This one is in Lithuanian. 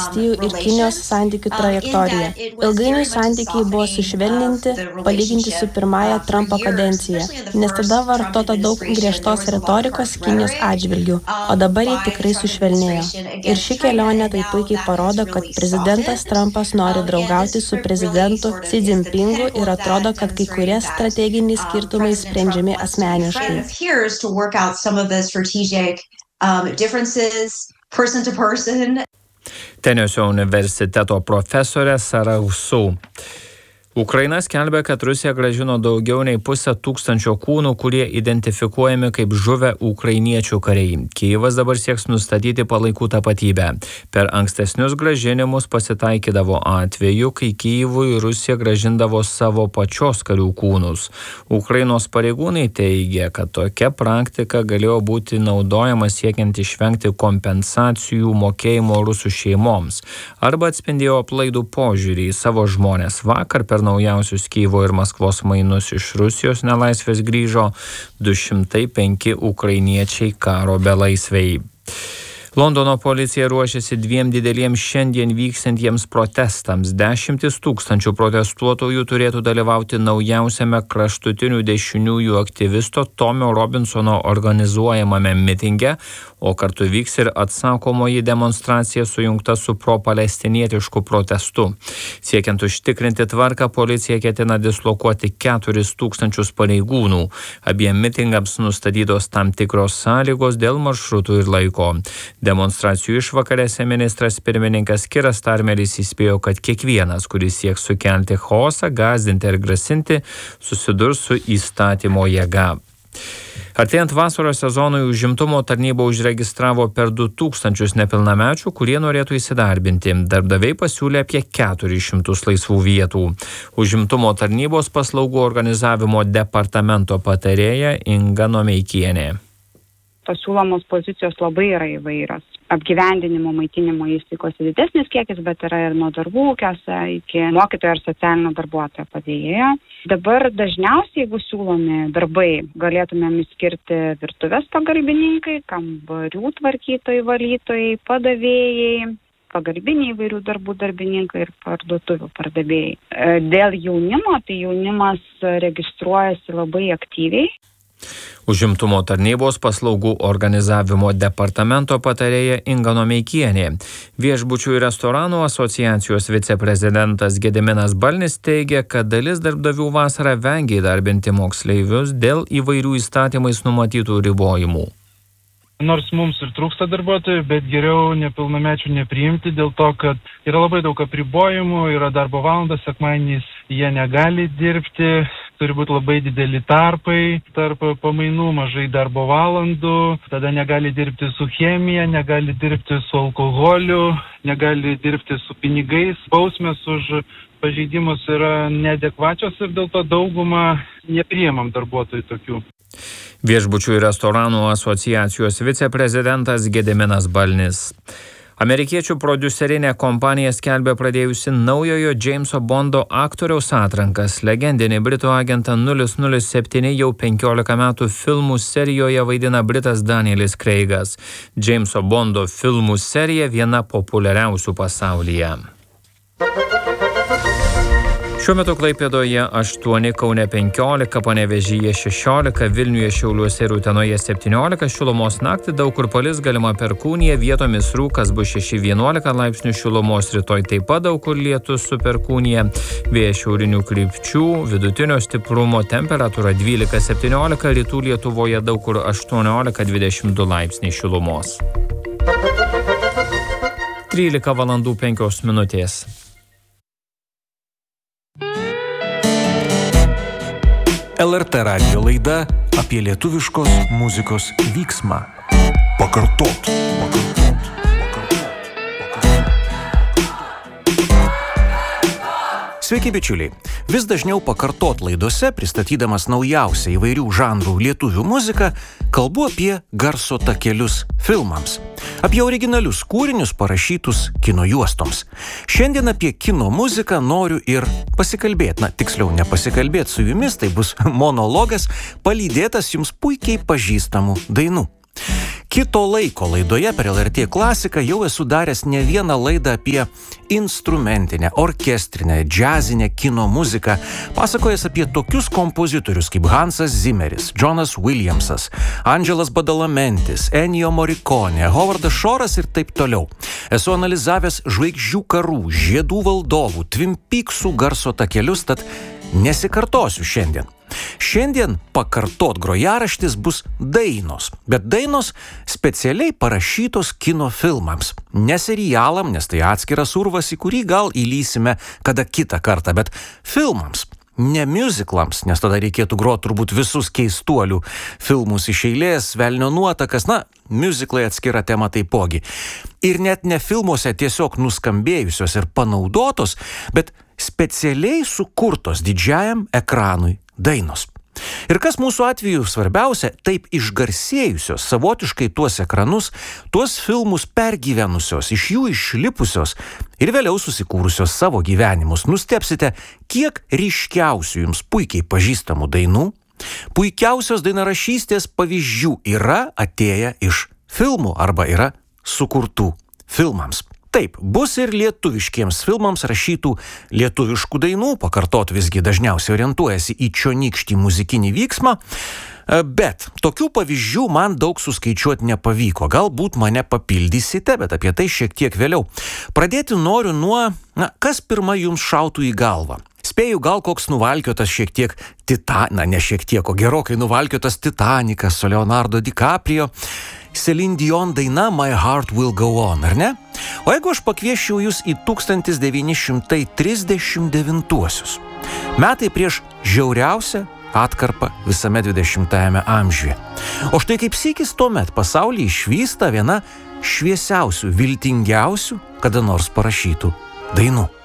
valstijų ir Kinijos santykių trajektoriją. Ilgainiui santykiai buvo sušvelninti, palyginti su pirmąja Trumpo kadencija, nes tada vartota daug griežtos retorikos Kinijos atžvilgių, o dabar jie tikrai sušvelnėjo. Ir ši kelionė tai puikiai parodo, kad prezidentas Trumpas nori draugauti su prezidentu Xi Jinpingu ir atrodo, kad kai kurie strateginiai skirtumai sprendžiami asmeniškai. Tenesio universiteto profesorė Sara Usau. Ukraina skelbia, kad Rusija grąžino daugiau nei 500 kūnų, kurie identifikuojami kaip žuvę ukrainiečių kariai. Kijevas dabar sieks nustatyti palaikų tapatybę. Per ankstesnius grąžinimus pasitaikydavo atveju, kai Kijevui Rusija grąžindavo savo pačios karių kūnus. Ukrainos pareigūnai teigia, kad tokia praktika galėjo būti naudojama siekiant išvengti kompensacijų mokėjimo rusų šeimoms arba atspindėjo aplaidų požiūrį į savo žmones. Vakar per naujausius Kijevo ir Maskvos mainus iš Rusijos nelaisvės grįžo 205 ukrainiečiai karo belaisviai. Londono policija ruošiasi 2 dideliems šiandien vyksiantiems protestams. 10 000 protestuotojų turėtų dalyvauti naujausiame kraštutinių dešiniųjų aktyvisto Tomio Robinsono organizuojamame mitinge, o kartu vyks ir atsakomoji demonstracija sujungta su pro-palestinietišku protestu. Siekiant užtikrinti tvarką, policija ketina dislokuoti 4000 pareigūnų. Abiem mitingams nustatytos tam tikros sąlygos dėl maršrutų ir laiko. Demonstracijų išvakarėse ministras pirmininkas Kiras Starmeris įspėjo, kad kiekvienas, kuris sieks sukelti chaosą, gąsdinti ir grasinti, susidurs su įstatymo jėga. Artėjant vasaros sezonui užimtumo tarnyba užregistravo per 2000 nepilnamečių, kurie norėtų įsidarbinti. Darbdaviai pasiūlė apie 400 laisvų vietų. Užimtumo tarnybos paslaugų organizavimo departamento patarėja Inga Nomeikienė. Pasiūlomos pozicijos labai yra įvairios. Apgyvendinimo, maitinimo įstaigose didesnis kiekis, bet yra ir nuo darbų ūkiuose iki mokytojo ar socialinio darbuotojo padėjėjo. Dabar dažniausiai, jeigu siūlomi darbai, galėtumėm skirti virtuvės pagalbininkai, kambarių tvarkytojai, valytojai, padavėjai, pagalbiniai įvairių darbų darbininkai ir parduotuvių pardavėjai. Dėl jaunimo, tai jaunimas registruojasi labai aktyviai. Užimtumo tarnybos paslaugų organizavimo departamento patarėja Inga Nomeikienė. Viešbučių ir restoranų asociacijos viceprezidentas Gediminas Balnis teigia, kad dalis darbdavių vasarą vengia įdarbinti moksleivius dėl įvairių įstatymais numatytų ribojimų. Nors mums ir trūksta darbuotojų, bet geriau nepilnamečių nepriimti dėl to, kad yra labai daug apribojimų, yra darbo valandos, sekmadieniais jie negali dirbti, turi būti labai dideli tarpai, tarp pamainų mažai darbo valandų, tada negali dirbti su chemija, negali dirbti su alkoholiu, negali dirbti su pinigais, bausmės už pažeidimus yra neadekvačios ir dėl to daugumą nepriimam darbuotojų tokių. Viešbučių ir restoranų asociacijos viceprezidentas Gediminas Balnis. Amerikiečių prodiuserinė kompanija skelbia pradėjusi naujojo Jameso Bondo aktoriaus atrankas. Legendinį britų agentą 007 jau 15 metų filmų serijoje vaidina britas Danielis Creigas. Jameso Bondo filmų serija viena populiariausių pasaulyje. Šiuo metu Klaipėdoje 8, Kaune 15, Panevėžyje 16, Vilniuje, Šiauliuose ir Utenoje 17 šilumos, naktį daug kur palis, galima perkūnija, vietomis rūkas, bus 6-11 laipsnių šilumos, rytoj taip pat daug kur lietus su perkūnija, vėjas šiaurinių krypčių, vidutinio stiprumo, temperatūra 12-17, rytų Lietuvoje daug kur 18-22 laipsniai šilumos. 13 valandų 5 minutės. LRT radijo laida apie lietuviškos muzikos vyksmą. Pakartot. Sveiki bičiuliai. Vis dažniau pakartot laidose, pristatydamas naujausią įvairių žanrų lietuvių muziką, kalbu apie garso takelius filmams. Apie originalius kūrinius parašytus kino juostoms. Šiandien apie kino muziką noriu ir pasikalbėti. Tiksliau, nepasikalbėti su jumis, tai bus monologas, palydėtas jums puikiai pažįstamų dainų. Kito laiko laidoje per LRT klasiką jau esu daręs ne vieną laidą apie instrumentinę, orkestrinę, džiazinę kino muziką, pasakojęs apie tokius kompozitorius kaip Hansas Zimmeris, Jonas Williamsas, Angelas Badalamentis, Ennio Morricone, Howardas Shoras ir taip toliau. Esu analizavęs žvaigždžių karų, žiedų valdovų, Twin Peaksų garso takelius, tad nesikartosiu šiandien. Šiandien pakartot grojaraštis bus dainos, bet dainos specialiai parašytos kino filmams. Ne serialam, nes tai atskiras urvas, į kurį gal įlysime kada kitą kartą, bet filmams. Ne musicalams, nes tada reikėtų groti turbūt visus keistuolių filmus iš eilės, Velnio nuotakas, musicalai atskira tema taipogi. Ir net ne filmuose tiesiog nuskambėjusios ir panaudotos, bet specialiai sukurtos didžiajam ekranui dainos. Ir kas mūsų atveju svarbiausia, taip išgarsėjusios savotiškai tuos ekranus, tuos filmus pergyvenusios, iš jų išlipusios ir vėliau susikūrusios savo gyvenimus. Nustebsite, kiek ryškiausių jums puikiai pažįstamų dainų, puikiausios dainarašystės pavyzdžių yra atėję iš filmų arba yra sukurtų filmams. Taip, bus ir lietuviškiems filmams rašytų lietuviškų dainų, pakartot visgi dažniausiai orientuojasi į čionykštį muzikinį vyksmą, bet tokių pavyzdžių man daug suskaičiuoti nepavyko. Galbūt mane papildysite, bet apie tai šiek tiek vėliau. Pradėti noriu nuo, kas pirma jums šautų į galvą. Spėju, gal koks nuvalkiotas šiek tiek ne šiek tiek, o gerokai nuvalkiotas Titanikas su Leonardo DiCaprio, Celine Dion daina My Heart Will Go On, ar ne? O jeigu aš pakviesčiau jūs į 1939-uosius, metai prieš žiauriausią atkarpą visame 20-ame amžiuje. O štai kaip sykis tuomet pasaulyje išvysta viena šviesiausių, viltingiausių kada nors parašytų dainų.